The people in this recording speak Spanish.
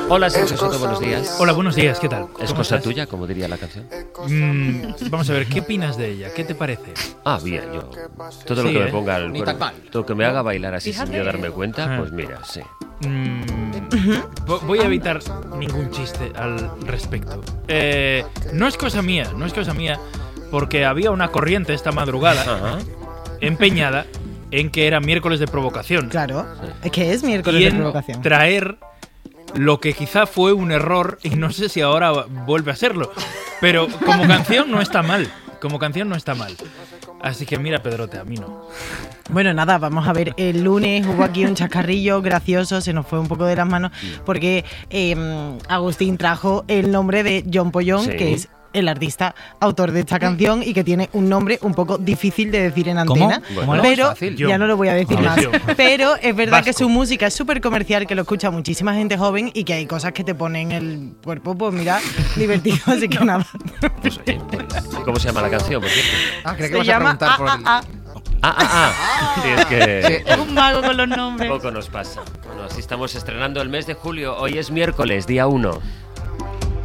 Hola, Sergio Soto, buenos días. Hola, buenos días, ¿qué tal? ¿Es cosa tuya, como diría la canción? Vamos a ver, ¿qué opinas de ella? ¿Qué te parece? Bien, yo. Todo lo que me ponga al Ni cuerpo, tan mal. todo lo que me haga bailar así Fíjate. sin yo darme cuenta, pues mira, sí. Voy a evitar ningún chiste al respecto. No es cosa mía, porque había una corriente esta madrugada Ajá. empeñada en que era miércoles de provocación. Claro, es que es miércoles Y de en provocación. traer lo que quizá fue un error, y no sé si ahora vuelve a serlo, pero como canción no está mal. Así que mira, Pedrote, a mí no. Bueno, nada, vamos a ver. El lunes hubo aquí un chascarrillo gracioso, se nos fue un poco de las manos, porque Agustín trajo el nombre de John Pollón, Sí. que es el artista autor de esta canción y que tiene un nombre un poco difícil de decir en antena. Bueno, pero fácil. ya no lo voy a decir Ah, más. John. Pero es verdad que Vasco. su música es súper comercial, que lo escucha muchísima gente joven y que hay cosas que te ponen el cuerpo, pues mira, divertido. Así que nada. Pues oye, pues, ¿cómo se llama la canción, por cierto? Creo que Se vas a llama preguntar por el... Sí, es que Es un mago con los nombres. poco nos pasa. Bueno, así estamos estrenando el mes de julio. Hoy es miércoles, día 1.